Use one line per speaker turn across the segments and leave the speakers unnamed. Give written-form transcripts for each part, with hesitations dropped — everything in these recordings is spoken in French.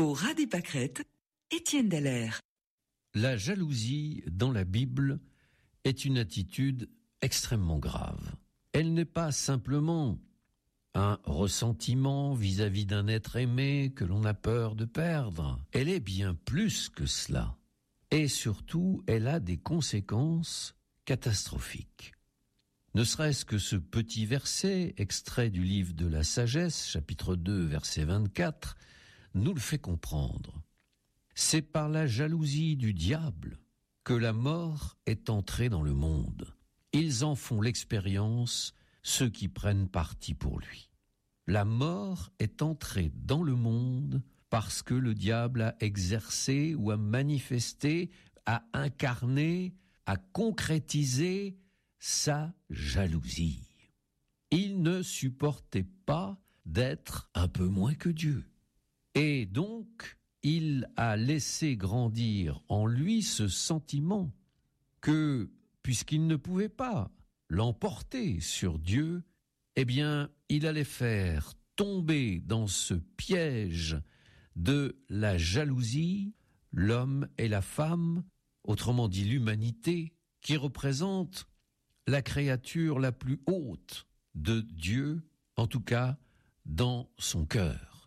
Au ras des pâquerettes, Étienne Dallaire.
La jalousie dans la Bible est une attitude extrêmement grave. Elle n'est pas simplement un ressentiment vis-à-vis d'un être aimé que l'on a peur de perdre. Elle est bien plus que cela. Et surtout, elle a des conséquences catastrophiques. Ne serait-ce que ce petit verset, extrait du livre de la Sagesse, chapitre 2, verset 24, nous le fait comprendre. C'est par la jalousie du diable que la mort est entrée dans le monde. Ils en font l'expérience, ceux qui prennent parti pour lui. La mort est entrée dans le monde parce que le diable a exercé ou a manifesté, a incarné, a concrétisé sa jalousie. Il ne supportait pas d'être un peu moins que Dieu. Et donc, il a laissé grandir en lui ce sentiment que, puisqu'il ne pouvait pas l'emporter sur Dieu, eh bien, il allait faire tomber dans ce piège de la jalousie l'homme et la femme, autrement dit l'humanité, qui représente la créature la plus haute de Dieu, en tout cas dans son cœur.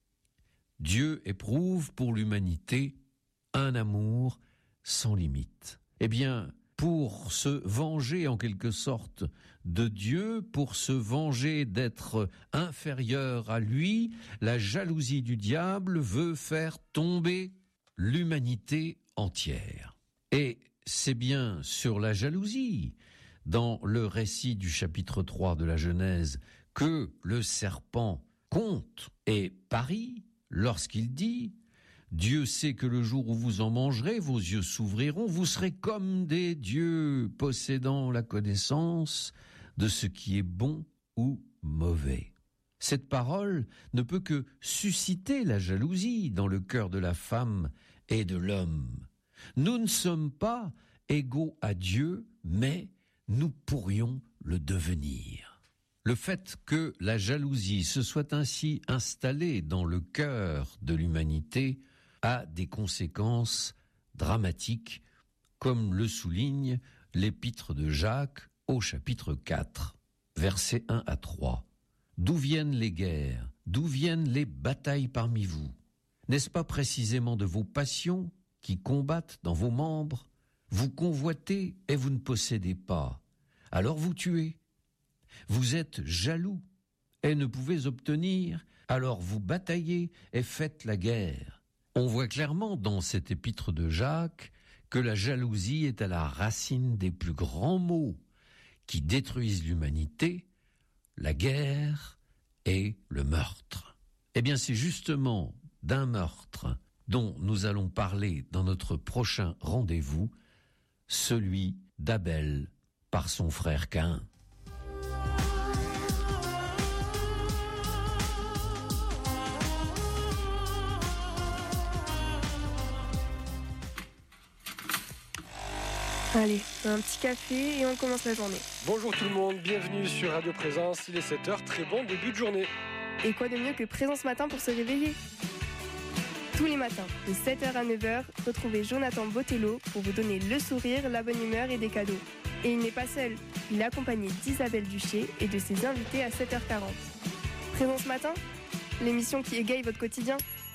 Dieu éprouve pour l'humanité un amour sans limite. Eh bien, pour se venger en quelque sorte de Dieu, pour se venger d'être inférieur à lui, la jalousie du diable veut faire tomber l'humanité entière. Et c'est bien sur la jalousie, dans le récit du chapitre 3 de la Genèse, que le serpent compte et parie lorsqu'il dit « Dieu sait que le jour où vous en mangerez, vos yeux s'ouvriront, vous serez comme des dieux possédant la connaissance de ce qui est bon ou mauvais. » Cette parole ne peut que susciter la jalousie dans le cœur de la femme et de l'homme. Nous ne sommes pas égaux à Dieu, mais nous pourrions le devenir. Le fait que la jalousie se soit ainsi installée dans le cœur de l'humanité a des conséquences dramatiques, comme le souligne l'épître de Jacques au chapitre 4, versets 1 à 3. « D'où viennent les guerres? D'où viennent les batailles parmi vous? N'est-ce pas précisément de vos passions qui combattent dans vos membres? Vous convoitez et vous ne possédez pas. Alors vous tuez. Vous êtes jaloux et ne pouvez obtenir. Alors vous bataillez et faites la guerre. » On voit clairement dans cette épître de Jacques que la jalousie est à la racine des plus grands maux qui détruisent l'humanité, la guerre et le meurtre. Eh bien, c'est justement d'un meurtre dont nous allons parler dans notre prochain rendez-vous, celui d'Abel par son frère Caïn.
Allez, un petit café et on commence la journée.
Bonjour tout le monde, bienvenue sur Radio Présence, il est 7h, très bon début de journée.
Et quoi de mieux que Présence Matin pour se réveiller? Tous les matins, de 7h à 9h, retrouvez Jonathan Botello pour vous donner le sourire, la bonne humeur et des cadeaux. Et il n'est pas seul, il est accompagné d'Isabelle Duché et de ses invités à 7h40. Présence Matin, l'émission qui égaye votre quotidien.